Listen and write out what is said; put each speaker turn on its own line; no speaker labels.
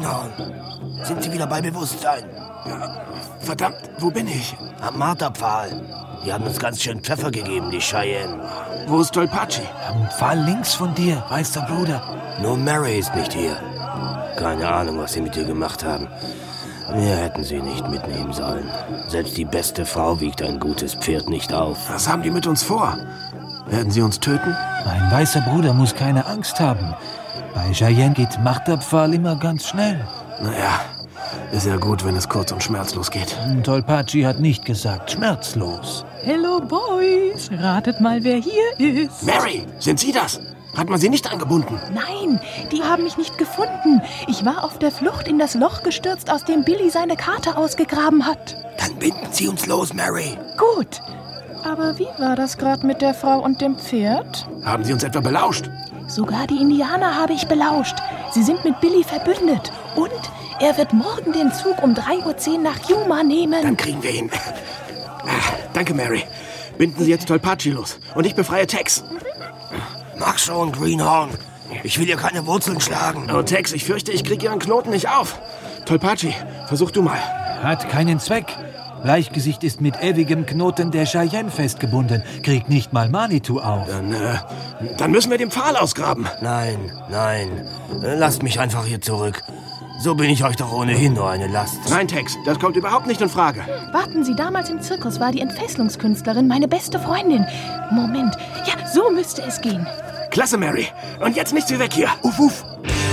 Greenhorn, sind Sie wieder bei Bewusstsein?
Ja, verdammt, wo bin ich?
Am Marterpfahl. Die haben uns ganz schön Pfeffer gegeben, die Cheyenne.
Wo ist Tolpatschi?
Am Pfahl links von dir, weißer Bruder.
Nur Mary ist nicht hier. Keine Ahnung, was sie mit ihr gemacht haben. Wir hätten sie nicht mitnehmen sollen. Selbst die beste Frau wiegt ein gutes Pferd nicht auf.
Was haben die mit uns vor? Werden sie uns töten?
Mein weißer Bruder muss keine Angst haben. Bei Cheyenne geht Marterpfahl immer ganz schnell.
Naja, ist ja gut, wenn es kurz und schmerzlos geht.
Tolpatschi hat nicht gesagt schmerzlos.
Hello, Boys. Ratet mal, wer hier ist.
Mary, sind Sie das? Hat man Sie nicht angebunden?
Nein, die haben mich nicht gefunden. Ich war auf der Flucht in das Loch gestürzt, aus dem Billy seine Karte ausgegraben hat.
Dann binden Sie uns los, Mary.
Gut. Aber wie war das gerade mit der Frau und dem Pferd?
Haben Sie uns etwa belauscht?
Sogar die Indianer habe ich belauscht. Sie sind mit Billy verbündet. Und er wird morgen den Zug um 3:10 Uhr nach Yuma nehmen.
Dann kriegen wir ihn. Danke, Mary. Binden Sie jetzt Tolpatschi los. Und ich befreie Tex.
Mach schon, Greenhorn. Ich will ihr keine Wurzeln schlagen.
Oh, Tex, ich fürchte, ich kriege Ihren Knoten nicht auf. Tolpatschi, versuch du mal.
Hat keinen Zweck. Bleichgesicht ist mit ewigem Knoten der Cheyenne festgebunden. Kriegt nicht mal Manitou auf.
Dann müssen wir den Pfahl ausgraben.
Nein. Lasst mich einfach hier zurück. So bin ich euch doch ohnehin nur eine Last.
Nein, Tex, das kommt überhaupt nicht in Frage.
Warten Sie, damals im Zirkus war die Entfesselungskünstlerin meine beste Freundin. Moment, ja, so müsste es gehen.
Klasse, Mary. Und jetzt nichts wie weg hier. Uff, uff.